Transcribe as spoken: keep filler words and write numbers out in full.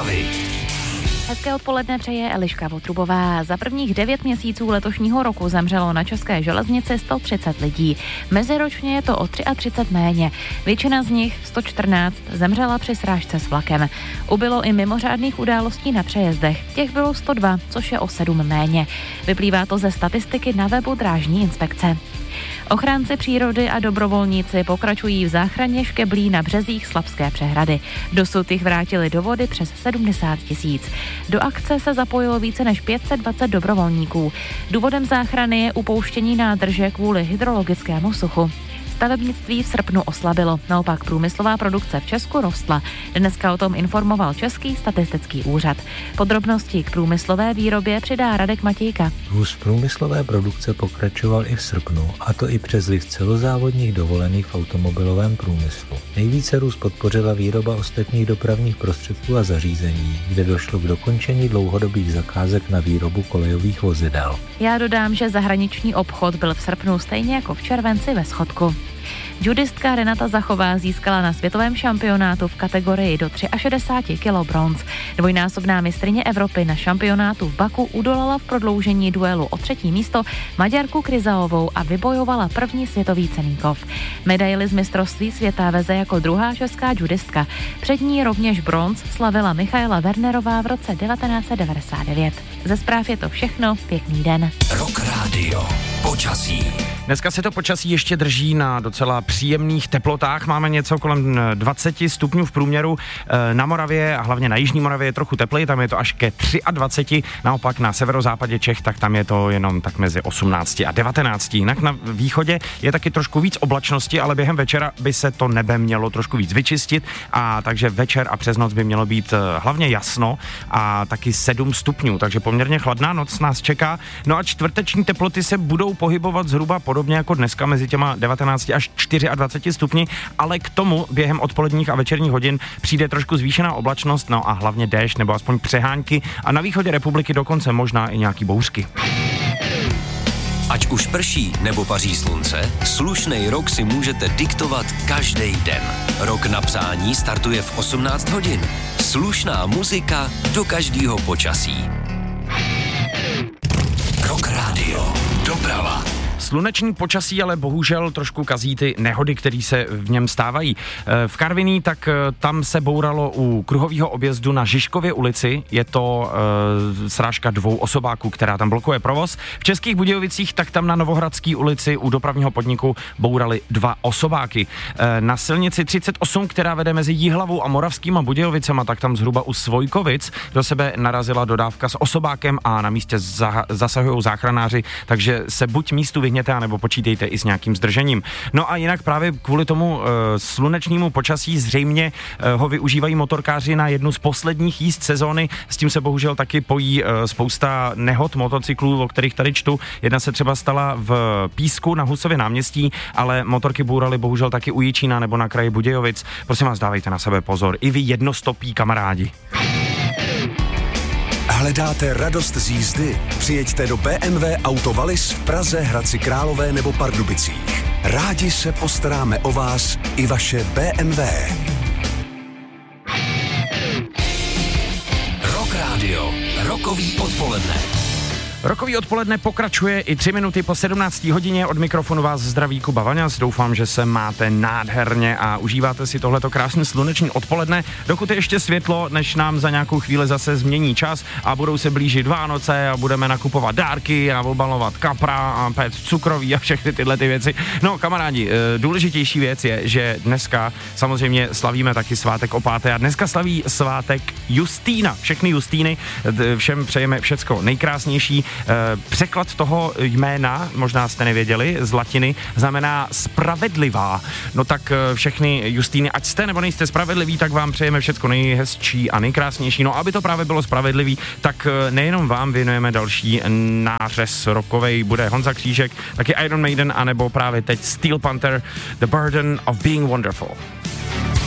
hlavy. Hezké odpoledne přeje Eliška Votrubová. Za prvních devět měsíců letošního roku zemřelo na české železnici sto třicet lidí. Meziročně je to o třicet tři méně. Většina z nich, sto čtrnáct, zemřela při srážce s vlakem. Ubylo i mimořádných událostí na přejezdech. Těch bylo sto dva, což je o sedm méně. Vyplývá to ze statistiky na webu Drážní inspekce. Ochránci přírody a dobrovolníci pokračují v záchraně škeblí na březích Slapské přehrady. Dosud jich vrátili do vody přes sedmdesát tisíc. Do akce se zapojilo více než pět set dvacet dobrovolníků. Důvodem záchrany je upouštění nádrže kvůli hydrologickému suchu. Stavebnictví v srpnu oslabilo, naopak průmyslová produkce v Česku rostla. Dneska o tom informoval Český statistický úřad. Podrobnosti k průmyslové výrobě přidá Radek Matějka. Růst průmyslové produkce pokračoval i v srpnu, a to i přes vliv celozávodních dovolených v automobilovém průmyslu. Nejvíce růst podpořila výroba ostatních dopravních prostředků a zařízení, kde došlo k dokončení dlouhodobých zakázek na výrobu kolejových vozidel. Já dodám, že zahraniční obchod byl v srpnu stejně jako v červenci ve schodku. Judistka Renata Zachová získala na světovém šampionátu v kategorii do šedesáti tři kilo bronz. Dvojnásobná mistryně Evropy na šampionátu v Baku udolala v prodloužení duelu o třetí místo Maďarku Kryzaovou a vybojovala první světový ceníkov. Medaili z mistrovství světa veze jako druhá česká judistka. Před ní rovněž bronz slavila Michaela Wernerová v roce devatenáct set devadesát devět. Ze zpráv je to všechno, pěkný den. Rock Radio. Počasí. Dneska se to počasí ještě drží na docela příjemných teplotách. Máme něco kolem dvacet stupňů v průměru. Na Moravě a hlavně na jižní Moravě je trochu tepleji, tam je to až ke dvaceti tři. Naopak na severozápadě Čech, tak tam je to jenom tak mezi osmnácti a devatenácti. Jinak na východě je taky trošku víc oblačnosti, ale během večera by se to nebe mělo trošku víc vyčistit, a takže večer a přes noc by mělo být hlavně jasno a taky sedm stupňů, takže poměrně chladná noc nás čeká. No a čtvrteční teploty se budou pohybovat zhruba podobně jako dneska mezi těma devatenácti až dvaceti čtyřmi stupni, ale k tomu během odpoledních a večerních hodin přijde trošku zvýšená oblačnost, no a hlavně déšť nebo aspoň přehánky a na východě republiky dokonce možná i nějaký bouřky. Ať už prší nebo paří slunce, slušnej rok si můžete diktovat každý den. Rok na přání startuje v osmnáct hodin. Slušná muzika do každého počasí. Rock Radio. Doprava. Sluneční počasí ale bohužel trošku kazí ty nehody, které se v něm stávají. V Karviní tak tam se bouralo u kruhového objezdu na Žižkově ulici. Je to e, srážka dvou osobáků, která tam blokuje provoz. V Českých Budějovicích tak tam na Novohradské ulici u dopravního podniku bourali dva osobáky. E, na silnici třicet osm, která vede mezi Jihlavou a Moravskýma Budějovicema, tak tam zhruba u Svojkovic do sebe narazila dodávka s osobákem a na místě za, zasahují záchranáři, takže se buď místu vyhněte, nebo počítejte i s nějakým zdržením. No a jinak právě kvůli tomu uh, slunečnímu počasí zřejmě uh, ho využívají motorkáři na jednu z posledních jízd sezóny. S tím se bohužel taky pojí uh, spousta nehod motocyklů, o kterých tady čtu. Jedna se třeba stala v Písku na Husově náměstí, ale motorky bouraly bohužel taky u Jičína nebo na kraji Budějovic. Prosím vás, dávejte na sebe pozor. I vy jednostopí kamarádi. Hledáte radost z jízdy? Přijeďte do bé em vé Auto Wallis v Praze, Hradci Králové nebo Pardubicích. Rádi se postaráme o vás i vaše bé em vé. Rock Radio. Rokový odpoledne. Rokový odpoledne pokračuje i tři minuty po sedmnácté hodině. Od mikrofonu vás zdraví Kuba Vaňas. Doufám, že se máte nádherně a užíváte si tohleto krásné sluneční odpoledne, dokud je ještě světlo, než nám za nějakou chvíli zase změní čas a budou se blížit Vánoce a budeme nakupovat dárky a obalovat kapra a péct cukroví a všechny tyhle ty věci. No kamarádi, důležitější věc je, že dneska samozřejmě slavíme taky svátek o páté a dneska slaví svátek Justína. Všechny Justíny, všem přejeme všecko nejkrásnější. Překlad toho jména, možná jste nevěděli, z latiny, znamená spravedlivá. No tak všechny Justíny, ať jste nebo nejste spravedliví, tak vám přejeme všecko nejhezčí a nejkrásnější. No aby to právě bylo spravedlivý, tak nejenom vám věnujeme další nářez rokovej, bude Honza Křížek, taky Iron Maiden, anebo právě teď Steel Panther, The Burden of Being Wonderful.